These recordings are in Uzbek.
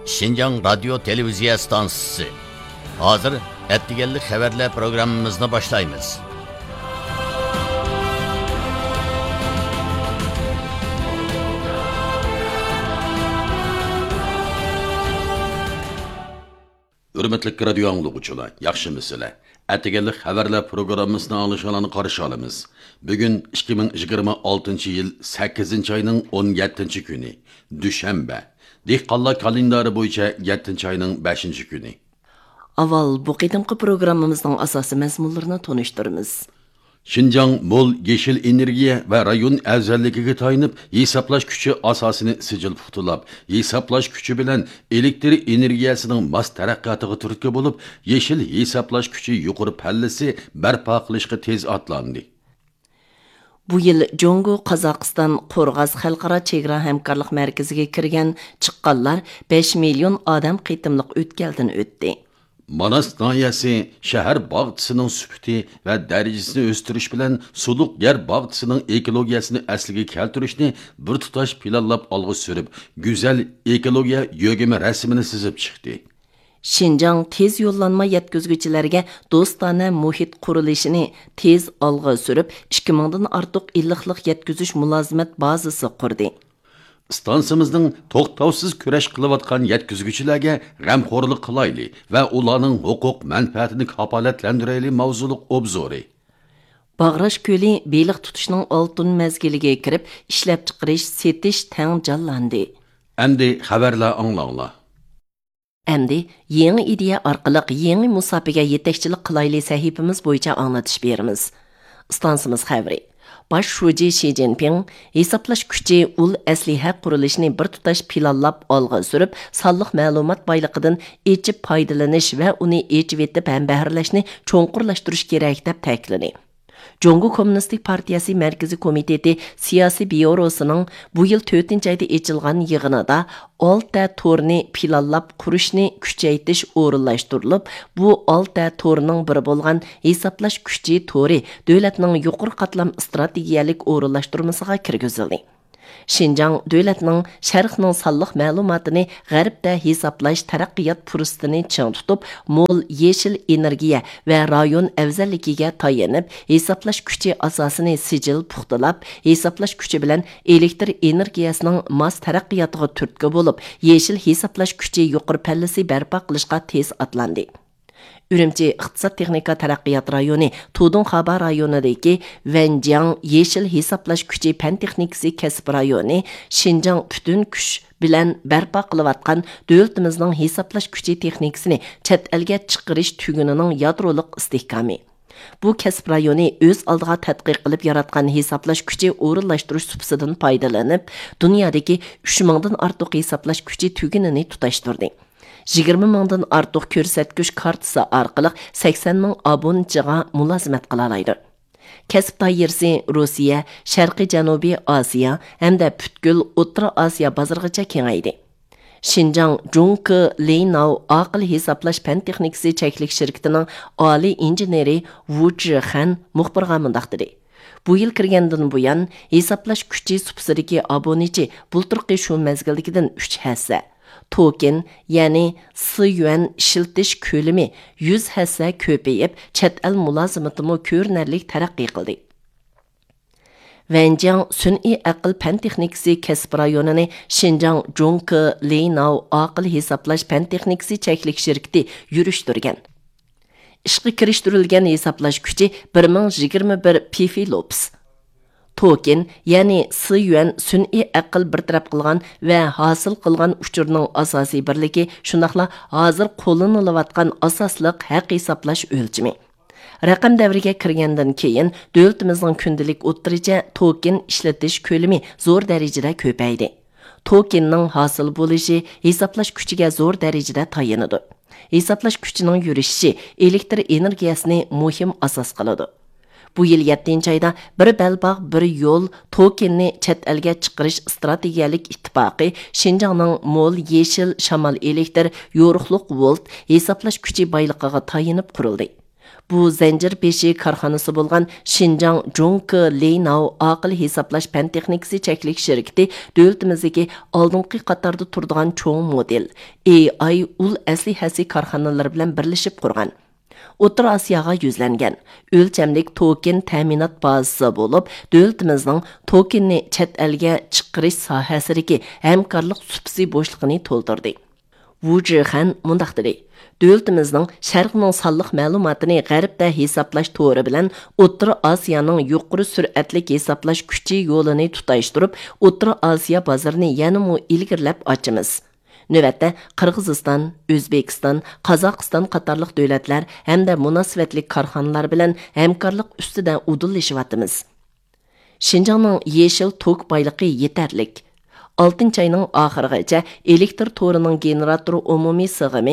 Şinjan Radyo Televiziya Stansısı. Hazır ettigellik haberler programımızını başlayımız. Hürmetlik radyo anlıqçılar, yaxşımısılar. Ettigellik haberler programımızını alışalanı qarşı alımız. Bugün 2026 yıl 8. ayının 17. günü, Düşenbe. Dehqonlar kalendari bo'yicha 7 ayının 5. günü. Aval bu qedimki programımızın asası məzmunlarını tanıştırırız. Şinjan mol yeşil energiya ve rayon əvzəlligiga tayinib, hesaplash kuchi asosini sijil puxtulab, hesaplash kuchi bilan elektrik energiyasining mas taraqqiyotiga turtki bo'lib, yeşil hesaplash kuchi yuqori pallasi barpo qilishga tez atlandi. Bu yıl Jongo Qozog'iston Qo'rg'az xalqaro chegara hamkorlik markaziga kirgan chiqqanlar 5 million odam qitimliq o'tkaldan o'tdi. Manas nahiyasi shahar bog'chisining sufati va darajasini o'stirish bilan suluq yer bog'chisining ekologiyasini asliga keltirishni bir tutash planlab olg'a surib, go'zal ekologiya yo'g'imi rasmini chizib chiqdi. Şinjan tez yollanma yetkizgüçilərə dostana muhit qurilishini tez alğa sürüb 2000-dan artıq illiqliq yetkizüş mülazimət bazası qurdu. Stansimizning to'xtovsiz kurash qilayotgan yetkizgüchilarga g'amxo'rlik qilayli va ularning huquq manfaatini kapolatlantirayli mavzuliq obzori. Bağrash ko'li beliq tutishning oltin mezgiliga kirib, ishlab chiqarish, setish tang jonlandi. Endi xabarlar anglanglar. Endi yeni ideya orqali yeni musobaqa yetakchilik qilayli sahifamiz bo'yicha anglatish beramiz. Stansimiz xabari. Baş Şuji Xi Jinping hesaplash kuchi ul asliha qurilishini bir tutash planlab olg'a surib, sonliq ma'lumot boyligidan echib foydalanish va uni echib etib ham bahrlashni cho'nqurlashtirish kerak deb ta'kidladi. Jongo Kommunistik Partiyasi Mərkəzi Komiteti Siyasi Byurosining bu yil 4-ayda açılğan yığınida 6 torni planlab qurishni kuchaytirish o'rinlashtirilib, bu 6 torning biri bo'lgan hesaplash kuchi tori davlatning yuqori qatlam strategiyalik o'rinlashtirmasiga kirgizildi. Şinjan dövlətinin şərqinin sallıq məlumatını Qərbdə hesaplaş tərəqqiyat fursatını çiң tutub, mol yeşil energiya və rayon əvzəlligiga tayanıb, hesaplaş küçü asasını sicil puxtalab, hesaplaş küçü bilən elektrik energiyasının mas tərəqqiyatıga türtki olub, yeşil hesaplaş küçü yuqur pəllisi bərpa qilishqa tez atlandı. Ürümçi İqtisad Texnika Taraqqiyat rayoni Tudun Xaba rayonidagi Wenjiang yeşil hesaplash kuchi pan texnikasi kasb rayoni Şinjan бүтін kuch bilan barpo qilayotgan davlatimizning hesaplash kuchi texnikasini chet elga chiqarish tugunining yadroliq istehkomi. Bu kasb rayoni o'z oldiga tadqiq qilib yaratgan hesaplash kuchi o'rinlashtirish subsididan foydalanib, dunyodagi 3000 dan ortiq hesaplash kuchi tugunini tutashtirdi. 20 mingdan ortiq ko'rsatkich kartasi orqali 80 ming obunachiga mulozimat qila oladi. Kasb doirasi Rossiya, Sharqiy Janubiy Osiyo hamda butkul O'rta Osiyo bozorigacha kengaydi. Şinjan Zhongke Leinao aql hisoblash fan texnikasi cheklik shirkatining oliy injeneri Wu Zhihan muxbirga mundaq dedi. Bu yil kirgandan buyon hisoblash kuchi subsidiyaga obunachi bulturqi shu mezgildagidan 3 hassa. Token, ya'ni Si-yuan ishiltish ko'lami 100 hassa ko'payib, chet el mulozimatimi ko'rinarli taraqqiy qildi. Wenjiang sun'iy aql fan texnikasi kasb rayonini Şinjan Zhongke Leinao aql hisoblash fan texnikasi cheklik shirkati yurishtirgan. Ishga kirishtirilgan hisoblash kuchi 1021 piflops. Token, ya'ni Si-yuan sun'iy aql bir taraf qilgan va hosil qilgan uchurning asosiy birligi, shundaqla hozir qo'llanilayotgan asosliq haq hisoblash o'lchami. Raqam davriga kirgandan keyin davlatimizning kundalik o'ttiricha token ishlatish ko'lami zo'r darajada ko'paydi. Tokenning hosil bo'lishi hisoblash kuchiga zo'r darajada tayanadi. Hisoblash kuchining yurishi elektr energiyasini muhim asos qiladi. Bu yil 7 ayda bir belbaq bir yo'l tokenni chet elga chiqarish strategiyalik ittifoqi Şinjanning mol yeşil shamol elektr yo'riqliq volt hesaplash kuchi boyligiga tayinib qurildi. Bu zanjir beshi korxonasi bo'lgan Xinjiang Zhongke Leinao aql hisoblash fan texnikasi cheklik shirkati davlatimizdagi oldingi qatorda turadigan cho'ng model AI ul aslihasi korxonalari bilan birlashib qurgan. O'rta Osiyoga yuzlangan o'lchamlik token ta'minot bazasi bo'lib, davlatimizning tokenni chet elga chiqarish sohasidagi hamkorlik supsi bo'shligini to'ldirdi. Wu Zhixan mundaq dedi: Davlatimizning sharqning sonliq ma'lumotini g'arbda hisoblash to'ri bilan O'rta Osiyoning yuqori sur'atli hisoblash kuchi yo'lini tutashtirib, O'rta Osiyo bozorini yanada ilgirlab ochamiz. Növətdə Qırğızistan, Özbekistan, Qozog'iston qatorliq davlatlar hamda munosabatli korxonalar bilan hamkorlik ustida udullashyapmiz. Xinjiangning yeshil tok boyligi yetarlik. 6 ayning oxirigacha elektr torining generatori umumiy sig'imi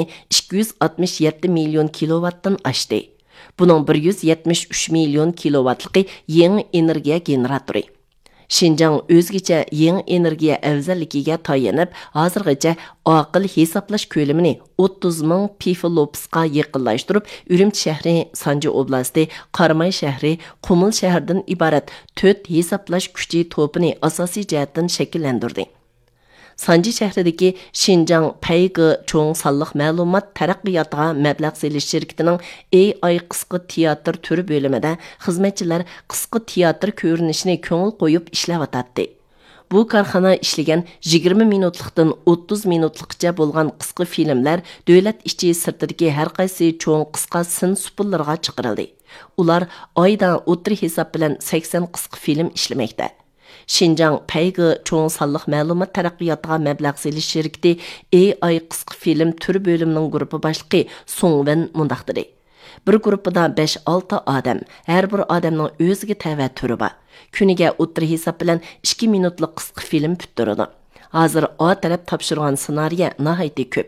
267 million kilovatdan oshdi. Buning 173 million kilovatligi yangi energiya generatori. Xinjiang o'zgacha yangi energiya afzalligiga tayanib, hozirgacha aql hisoblash ko'lamini 30 ming piflopsga yaqinlashtirib, Urumchi shahri, Sanji oblasti, Qarmay shahri, Qumul shahridan iborat 4 hisoblash kuchi to'pini asosiy jihatdan shakllantirdi. Sanji shahridagi Xinjiang Paygi cho'ng sonliq ma'lumot taraqqiyotiga mablag' selish shirkatining AI qisqa teatr turi bo'limida xizmatchilar qisqa teatr ko'rinishini ko'ngil qo'yib ishlayotdi. Bu korxona ishlagan 20 minutlikdan 30 minutlikcha bo'lgan qisqa filmlar davlat ichi sirtidagi har qaysi cho'ng qisqa sin supullarga chiqarildi. Ular oyda o'tri hisob bilan 80 qisqa film ishlamoqda. Xinjiang Paygi cho'ng sonliq ma'lumot taraqqiyotiga mablag' selish shirkati AI qisqa film turi bo'limining guruhi boshlig'i Songwen mundaq dedi: Bir guruhida 5-6 odam, har bir odamning o'ziga tava turi bor. Kuniga o'tri hisob bilan 2 minutlik qisqa film bitiradi. Hozir O taraf topshirgan ssenariy nihoyatda ko'p.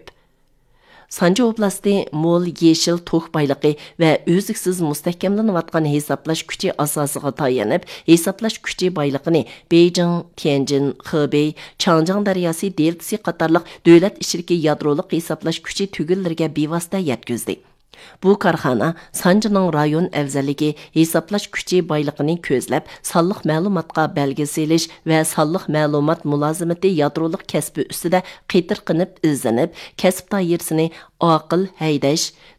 Sanji oblasti mo'l yeshil tok boyligi va o'ziksiz mustahkamlanayotgan hisoblash kuchi asosiga tayanib, hisoblash kuchi boyligini Beijing, Tianjin, Hebei, Changjiang daryosi deltasi qatorliq davlat ichidagi yadrolik hisoblash kuchi tugillarga bevosita yetkazdi. Bu korxona Sanjining rayon afzalligi, hisoblash kuchi boyligini ko'zlab, sonliq ma'lumotga belgi selish va sonliq ma'lumot mulozimati yadrolik kasbi ustida qitirqinib izlanib, kasb doirasini aql haydash